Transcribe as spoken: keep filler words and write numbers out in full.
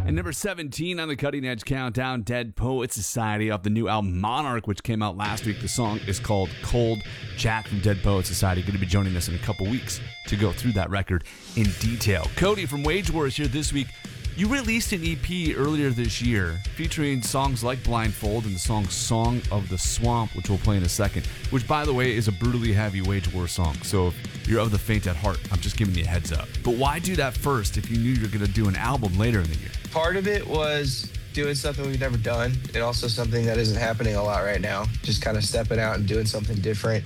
And number seventeen on the Cutting Edge Countdown, Dead Poet Society off the new album Monarch, which came out last week. The song is called Cold. Jack from Dead Poet Society going to be joining us in a couple weeks to go through that record in detail. Cody from Wage War is here this week. You released an E P earlier this year featuring songs like Blindfold and the song Song of the Swamp, which we'll play in a second, which, by the way, is a brutally heavy Wage War song. So if you're of the faint at heart, I'm just giving you a heads up. But why do that first if you knew you were going to do an album later in the year? Part of it was doing something we've never done, and also something that isn't happening a lot right now. Just kind of stepping out and doing something different.